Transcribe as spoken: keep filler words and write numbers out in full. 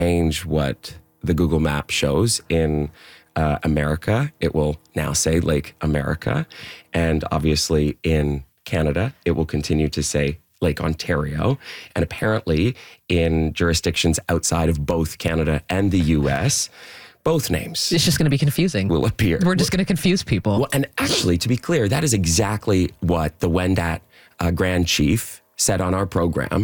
change what the Google map shows in uh, America. It will now say Lake America. And obviously in Canada, it will continue to say Lake Ontario. And apparently in jurisdictions outside of both Canada and the U S, both names It's just going to be confusing. will appear. We're just going to confuse people. Well, and actually, to be clear, that is exactly what the Wendat uh, Grand Chief said on our program